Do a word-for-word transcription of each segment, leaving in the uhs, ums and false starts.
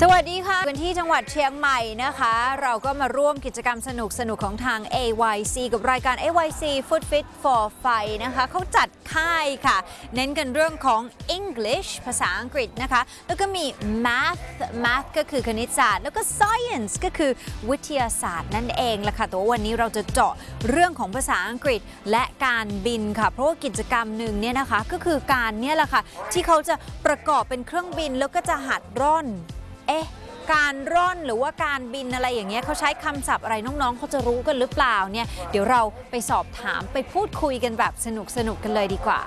สวัสดีค่ะกันที่จังหวัดเชียงใหม่นะคะเราก็มาร่วมกิจกรรมสนุกสนุกของทาง เอ วาย ซี กับรายการ เอ วาย ซี Food Fit for Fun นะคะเขาจัดค่ายค่ะเน้นกันเรื่องของ English ภาษาอังกฤษนะคะแล้วก็มี Math Math ก็คือคณิตศาสตร์แล้วก็ Science ก็คือวิทยาศาสตร์นั่นเองล่ะค่ะแต่ว่าวันนี้เราจะเจาะเรื่องของภาษาอังกฤษและการบินค่ะเพราะว่ากิจกรรมหนึ่งเนี่ยนะคะก็คือการเนี่ยแหละค่ะที่เขาจะประกอบเป็นเครื่องบินแล้วก็จะหัดร่อนเอ๊ะการร่อนหรือว่าการบินอะไรอย่างเงี้ยเขาใช้คำศัพท์อะไรน้องๆเขาจะรู้กันหรือเปล่าเนี่ยเดี๋ยวเราไปสอบถามไปพูดคุยกันแบบสนุกสนุกกันเลยดีกว่า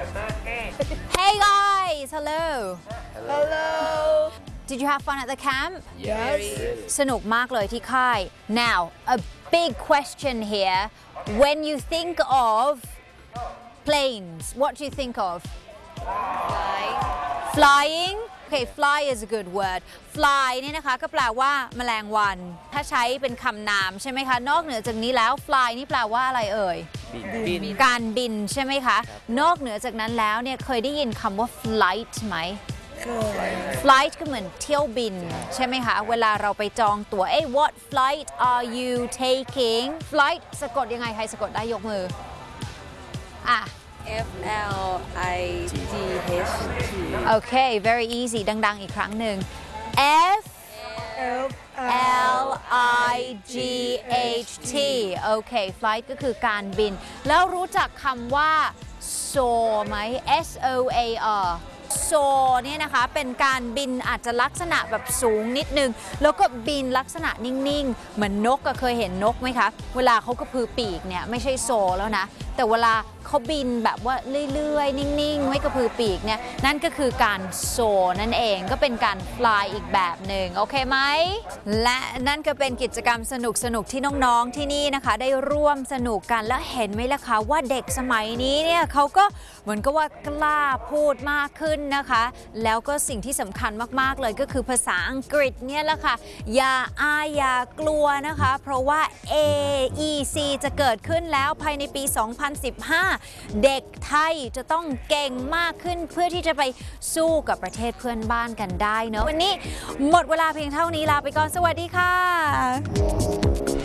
Hey guys hello Hello Did you have fun at the camp Yes สนุกมากเลยที่ค่าย Now a big question here when you think of planes what do you think of Flying flying Okay fly is a good word fly นี่นะคะก็แปลว่าแมลงวันถ้าใช้เป็นคำนามใช่ไหมคะนอกเหนือจากนี้แล้ว fly นี่แปลว่าอะไรเอ่ยบินการบินใช่ไหมคะนอกเหนือจากนั้นแล้วเนี่ยเคยได้ยินคำว่า flight ไหม flight ก็เหมือนเที่ยวบินใช่ไหมคะเวลาเราไปจองตั๋วเอ้ what flight are you taking flight สะกดยังไงใครสะกดได้ยกมืออ่ะ F L I G H T โอเค very easy ดังๆอีกครั้งหนึ่ง F F L I G H T โอเค flight ก็คือการบินแล้วรู้จักคำว่า soar ไหม S O A R soar เนี่ยนะคะเป็นการบินอาจจะลักษณะแบบสูงนิดนึงแล้วก็บินลักษณะนิ่งๆเหมือนนกก็เคยเห็นนกไหมคะเวลาเขากระพือปีกเนี่ยไม่ใช่โซแล้วนะแต่เวลาเขาบินแบบว่าเรื่อยๆนิ่งๆไม่กระพือปีกเนี่ยนั่นก็คือการโซนั่นเองก็เป็นการ fly อีกแบบหนึ่งโอเคไหมและนั่นก็เป็นกิจกรรมสนุกๆที่น้องๆที่นี่นะคะได้ร่วมสนุกกันแล้วเห็นไหมล่ะคะว่าเด็กสมัยนี้เนี่ยเขาก็เหมือนกับว่ากล้าพูดมากขึ้นนะคะแล้วก็สิ่งที่สำคัญมากๆเลยก็คือภาษาอังกฤษเนี่ยแหละค่ะอย่าอายอย่ากลัวนะคะเพราะว่า เอ อี ซี จะเกิดขึ้นแล้วภายในปี สองพันสิบห้าเด็กไทยจะต้องเก่งมากขึ้นเพื่อที่จะไปสู้กับประเทศเพื่อนบ้านกันได้เนอะวันนี้หมดเวลาเพียงเท่านี้ลาไปก่อนสวัสดีค่ะ